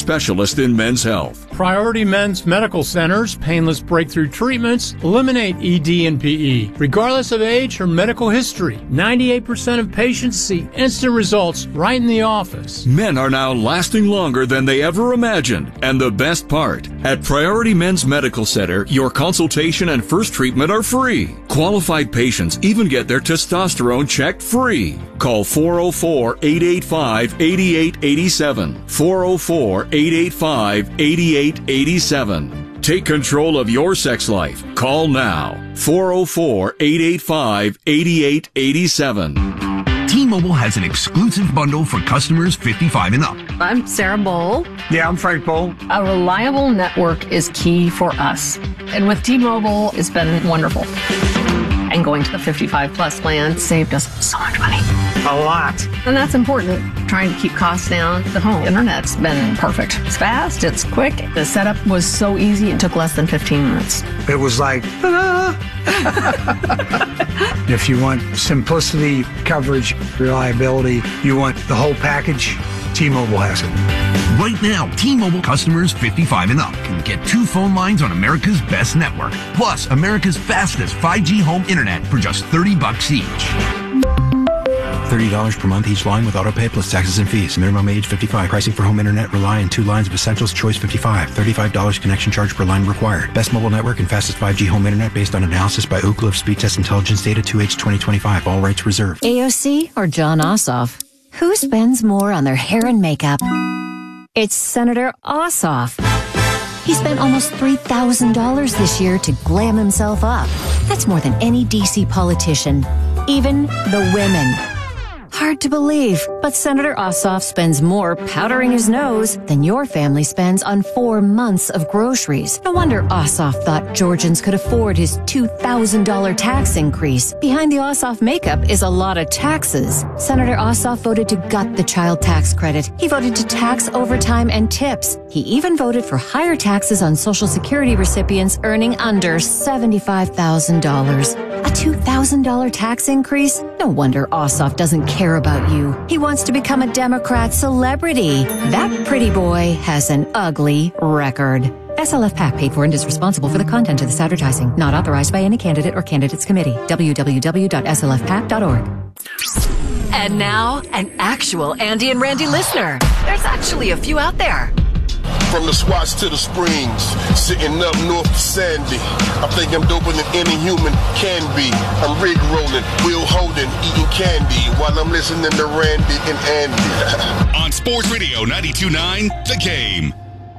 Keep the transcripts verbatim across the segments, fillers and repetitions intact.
specialist in men's health. Priority Men's Medical Center's painless breakthrough treatments eliminate E D and P E, regardless of age or medical history. ninety-eight percent of patients see instant results right in the office. Men are now lasting longer than they ever imagined. And the best part, at Priority Men's Medical Center, your consultation and first treatment are free. Qualified patients even get their testosterone checked free. Call four oh four, eight eight five, eight eight eight seven. four oh four, eight eight five, eight eight eight seven. Take control of your sex life. Call now. four oh four, eight eight five, eight eight eight seven. T-Mobile has an exclusive bundle for customers fifty-five and up. I'm Sarah Bowl. Yeah, I'm Frank Bowl. A reliable network is key for us. And with T-Mobile, it's been wonderful. And going to the fifty-five plus plan saved us so much money. A lot. And that's important. Trying to keep costs down. The home internet's been perfect. It's fast, it's quick. The setup was so easy, it took less than fifteen minutes. It was like, ta-da! If you want simplicity, coverage, reliability, you want the whole package, T-Mobile has it. Right now, T-Mobile customers fifty-five and up can get two phone lines on America's best network, plus America's fastest five G home internet for just thirty bucks each. thirty dollars per month each line with autopay plus taxes and fees. Minimum age fifty-five. Pricing for home internet rely on two lines of Essentials Choice fifty-five. thirty-five dollars connection charge per line required. Best mobile network and fastest five G home internet based on analysis by Oak Cliff Speed Test Intelligence Data two H twenty twenty-five. All rights reserved. A O C or John Ossoff? Who spends more on their hair and makeup? It's Senator Ossoff. He spent almost three thousand dollars this year to glam himself up. That's more than any D C politician, even the women. Hard to believe, but Senator Ossoff spends more powdering his nose than your family spends on four months of groceries. No wonder Ossoff thought Georgians could afford his two thousand dollars tax increase. Behind the Ossoff makeup is a lot of taxes. Senator Ossoff voted to gut the child tax credit. He voted to tax overtime and tips. He even voted for higher taxes on Social Security recipients earning under seventy-five thousand dollars. A two thousand dollars tax increase? No wonder Ossoff doesn't care about you. He wants to become a Democrat celebrity. That pretty boy has an ugly record. S L F PAC paid for and is responsible for the content of this advertising. Not authorized by any candidate or candidates committee. w w w dot s l f pac dot org. And now, an actual Andy and Randy listener. There's actually a few out there. From the Swats to the Springs, sitting up north to Sandy. I think I'm doper than any human can be. I'm rig rolling, wheel holding, eating candy while I'm listening to Randy and Andy. On Sports Radio ninety-two point nine, The Game.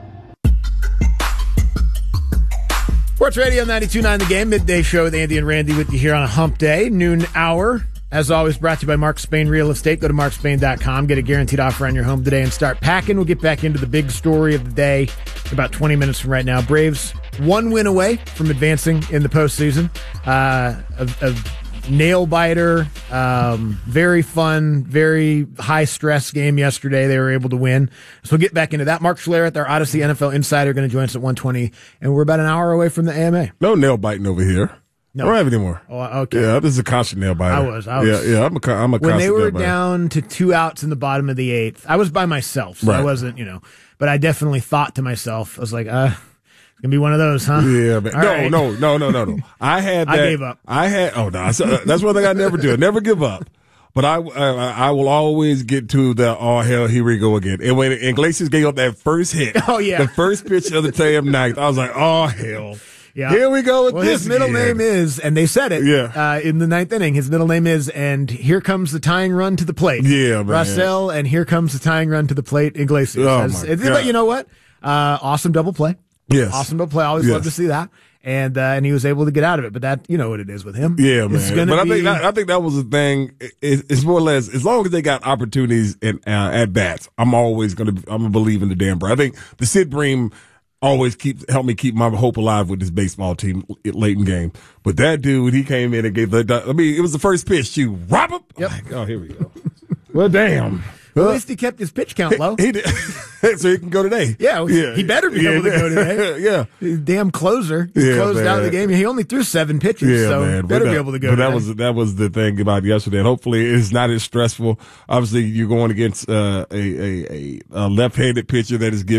Sports Radio ninety-two point nine, The Game. Midday show with Andy and Randy with you here on a hump day, noon hour. As always, brought to you by Mark Spain Real Estate. Go to mark spain dot com. Get a guaranteed offer on your home today and start packing. We'll get back into the big story of the day in about twenty minutes from right now. Braves one win away from advancing in the postseason. Uh, a, a nail-biter, um, very fun, very high-stress game yesterday. They were able to win. So we'll get back into that. Mark Schlereth, our Odyssey N F L insider, going to join us at one twenty. And we're about an hour away from the A M A. No nail-biting over here. No. I don't have any more. Oh, okay. Yeah, this is a constant nail biter. I was. I was. Yeah, yeah. I'm a, I'm a when constant they were nail biter. down to two outs in the bottom of the eighth, I was by myself, so right. I wasn't, you know, but I definitely thought to myself, I was like, uh, it's gonna be one of those, huh? Yeah, man. All No, right. no, no, no, no, no. I had that. I gave up. I had, oh, no. That's one thing I never do. I never give up. But I, I, I will always get to the, oh, hell, here we go again. And when Iglesias gave up that first hit, oh, yeah. the first pitch of the damn ninth, I was like, oh, hell. Yeah. Here we go with well, this his middle again. name is, and they said it yeah. uh, in the ninth inning, his middle name is, and here comes the tying run to the plate. Yeah, man. Russell, and here comes the tying run to the plate, Iglesias. Oh, As, my but God. you know what? Uh, awesome double play. Yes. Awesome double play. I always yes. love to see that. And uh, and he was able to get out of it. But that, you know what it is with him. Yeah, it's man. Gonna but I be, think that, I think that was the thing. It, it's more or less, as long as they got opportunities and uh, at bats, I'm always going to, I'm going to believe in the damn bro. I think the Sid Bream always keep help me keep my hope alive with this baseball team late in game. But that dude, he came in and gave the, I mean, it was the first pitch to Robert. Yep. Like, oh, here we go. Well, damn. Well, at least he kept his pitch count low. He, he did. So he can go today. Yeah, yeah. he better be yeah, able to go today. yeah. He's a damn closer. He yeah, closed man. out the game. He only threw seven pitches, yeah, so man. better that, be able to go But today. that was that was the thing about yesterday. And hopefully it's not as stressful. Obviously, you're going against uh, a, a, a left-handed pitcher that is giving